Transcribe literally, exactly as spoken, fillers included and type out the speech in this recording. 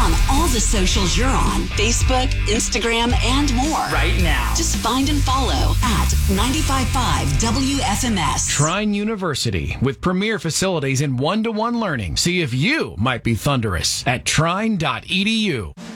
on all the socials you're on, Facebook, Instagram, and more. Right now. Just find and follow at ninety-five point five W F M S. Trine University, with premier facilities and one-to-one learning. See if you might be thunderous at trine dot e d u.